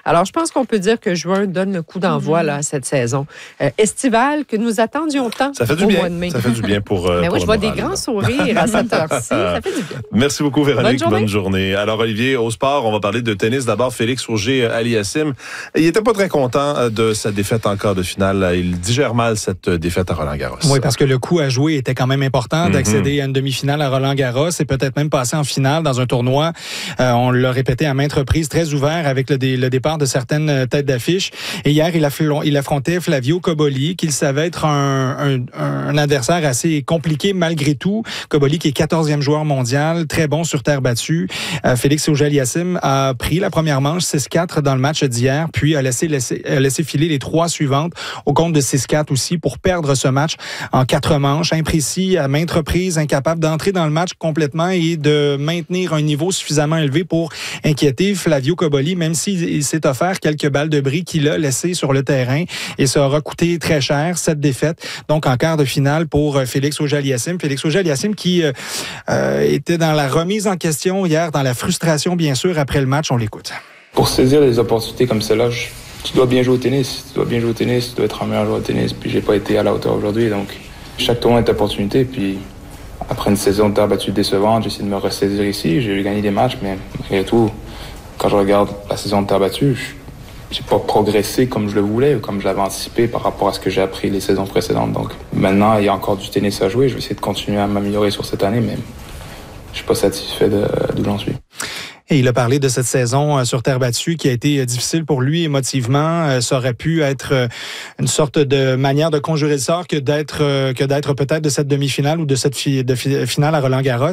Alors, je pense qu'on peut dire que juin donne le coup d'envoi là, à cette saison estivale que nous attendions tant au mois de mai. Ça fait du bien pour Mais oui, pour je vois le des moral, grands sourires à cette heure-ci. Ça fait du bien. Merci beaucoup, Véronique. Bonne journée. Alors, Olivier, au sport, on va parler de tennis. D'abord, Félix Auger-Aliassime. Il n'était pas très content de sa défaite en quart de finale. Il digère mal cette défaite à Roland-Garros. Oui, parce que le coup à jouer était quand même important d'accéder à une demi-finale à Roland-Garros et peut-être même passer en finale dans un tournoi. On l'a répété à maintes reprises, très ouvert avec le départ de certaines têtes d'affiche. Et hier, il affrontait Flavio Cobolli, qu'il savait être un adversaire assez compliqué malgré tout. Cobolli qui est 14e joueur mondial, très bon sur terre battue. Félix Auger-Aliassime a pris la première manche 6-4 dans le match d'hier, puis a laissé filer les 3 suivantes au compte de 6-4 aussi pour perdre ce match en 4 manches. Imprécis à maintes reprises, incapable d'entrer dans le match complètement et de maintenir un niveau suffisamment élevé pour inquiéter Flavio Cobolli, même s'il s'est offert quelques balles de bris qu'il a laissées sur le terrain. Et ça aura coûté très cher, cette défaite. Donc, en quart de finale pour Félix Auger-Aliassime. Félix Auger-Aliassime qui était dans la remise en question hier, dans la frustration, bien sûr, après le match. On l'écoute. Pour saisir des opportunités comme celle-là, tu dois bien jouer au tennis. Tu dois être un meilleur joueur de tennis. Puis, j'ai pas été à la hauteur aujourd'hui. Donc, chaque tournoi est opportunité. Puis, après une saison de terre battue décevante, j'essaie de me ressaisir ici. J'ai gagné des matchs, mais malgré tout, quand je regarde la saison de terre battue, j'ai pas progressé comme je le voulais ou comme je l'avais anticipé par rapport à ce que j'ai appris les saisons précédentes. Donc maintenant, il y a encore du tennis à jouer. Je vais essayer de continuer à m'améliorer sur cette année, mais je suis pas satisfait d'où j'en suis. Et il a parlé de cette saison sur terre battue qui a été difficile pour lui émotivement. Ça aurait pu être une sorte de manière de conjurer le sort que d'être peut-être de cette demi-finale ou de cette finale à Roland-Garros.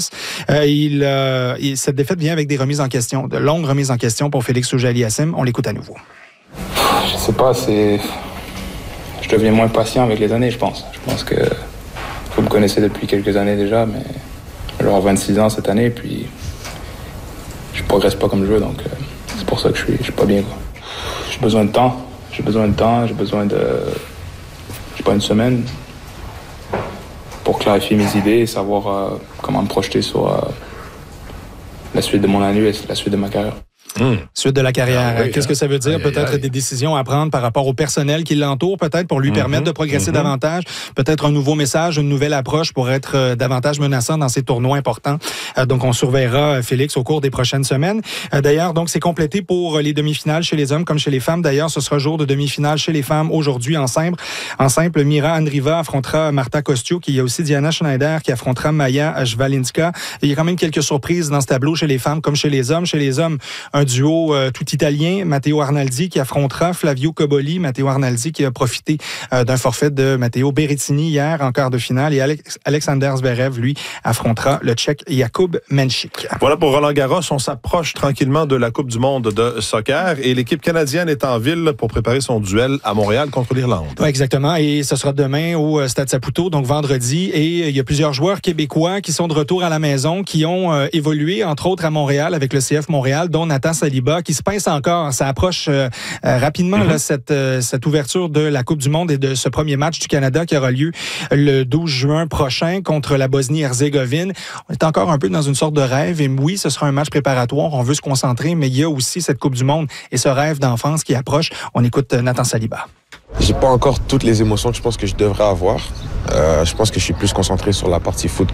Cette défaite vient avec des remises en question, de longues remises en question pour Félix Auger-Aliassime. On l'écoute à nouveau. Je sais pas, je deviens moins patient avec les années, je pense. Je pense que vous me connaissez depuis quelques années déjà, mais je vais avoir 26 ans cette année, puis je progresse pas comme je veux, donc c'est pour ça que je suis pas bien, quoi. J'ai besoin de temps. J'ai pas une semaine pour clarifier mes idées et savoir comment me projeter sur la suite de mon année et la suite de ma carrière. Suite de la carrière. Oui, qu'est-ce que ça veut dire? Peut-être des décisions à prendre par rapport au personnel qui l'entoure, peut-être pour lui permettre de progresser davantage. Peut-être un nouveau message, une nouvelle approche pour être davantage menaçant dans ces tournois importants. Donc, on surveillera Félix au cours des prochaines semaines. D'ailleurs, donc, c'est complété pour les demi-finales chez les hommes comme chez les femmes. D'ailleurs, ce sera jour de demi-finale chez les femmes aujourd'hui en simple. En simple, Mira Andreeva affrontera Marta Kostyuk. Il y a aussi Diana Schneider qui affrontera Maya Jvalinska. Il y a quand même quelques surprises dans ce tableau chez les femmes comme chez les hommes. Chez les hommes, un duo tout italien, Matteo Arnaldi qui affrontera Flavio Cobolli. Matteo Arnaldi qui a profité d'un forfait de Matteo Berrettini hier en quart de finale. Et Alexander Zverev, lui, affrontera le Tchèque Jakub Menchik. Voilà pour Roland-Garros. On s'approche tranquillement de la Coupe du monde de soccer et l'équipe canadienne est en ville pour préparer son duel à Montréal contre l'Irlande. Oui, exactement. Et ce sera demain au Stade Saputo, donc vendredi. Et il y a plusieurs joueurs québécois qui sont de retour à la maison, qui ont évolué, entre autres, à Montréal avec le CF Montréal, dont Nathan Saliba, qui se pince encore. Ça approche rapidement là, cette ouverture de la Coupe du monde et de ce premier match du Canada qui aura lieu le 12 juin prochain contre la Bosnie-Herzégovine. On est encore un peu dans une sorte de rêve. Et oui, ce sera un match préparatoire. On veut se concentrer, mais il y a aussi cette Coupe du monde et ce rêve d'enfance qui approche. On écoute Nathan Saliba. J'ai pas encore toutes les émotions que je pense que je devrais avoir. Je pense que je suis plus concentré sur la partie foot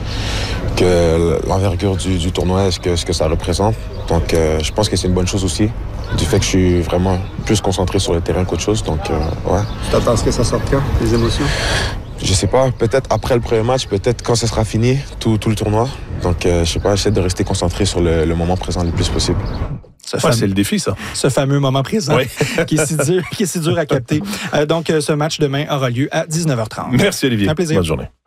que l'envergure du tournoi et ce que ça représente. Donc je pense que c'est une bonne chose aussi, du fait que je suis vraiment plus concentré sur le terrain qu'autre chose. Donc ouais. Tu t'attends à ce que ça sorte quand, les émotions? Je sais pas, peut-être après le premier match, peut-être quand ce sera fini, tout le tournoi. Donc je sais pas, j'essaie de rester concentré sur le moment présent le plus possible. C'est le défi, ça. Ce fameux moment présent qui est si dur à capter. Donc, ce match demain aura lieu à 19h30. Merci, Olivier. Un plaisir. Bonne journée.